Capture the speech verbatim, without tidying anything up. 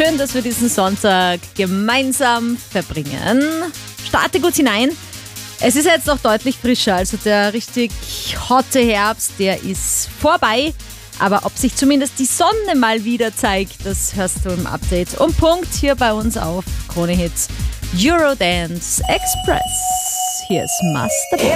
Schön, dass wir diesen Sonntag gemeinsam verbringen. Starte gut hinein. Es ist jetzt noch deutlich frischer, also der richtig hotte Herbst, der ist vorbei. Aber ob sich zumindest die Sonne mal wieder zeigt, das hörst du im Update. Und Punkt hier bei uns auf Krone Hits Eurodance Express. Hier ist Master.